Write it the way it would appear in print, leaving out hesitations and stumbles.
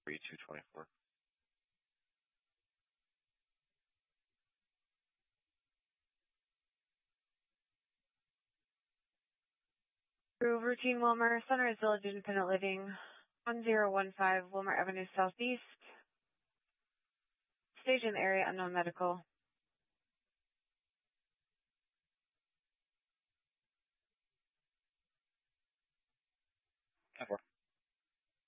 3224. Through routine Wilmer, Sunrise Village Independent Living, 1015 Wilmer Avenue Southeast. Stage in the area, unknown medical. Four.